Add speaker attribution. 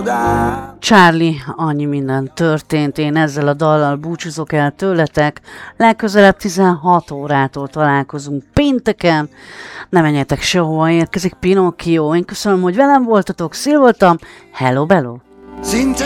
Speaker 1: Charlie, annyi minden történt, én ezzel a dallal búcsúzok el tőletek, legközelebb 16 órától találkozunk pénteken, ne menjetek sehova, érkezik Pinocchio, én köszönöm, hogy velem voltatok, Szil voltam, hello bello!